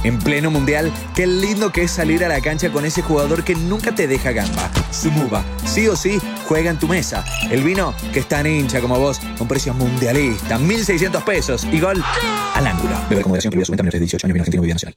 En pleno mundial, qué lindo que es salir a la cancha con ese jugador que nunca te deja gamba. Sumuba, sí o sí, juega en tu mesa. El vino que es tan hincha como vos, con precios mundialistas, 1.600 pesos y gol al ángulo. Bebe con moderación, que su venta menores de 18 años, vino argentino, bebida nacional.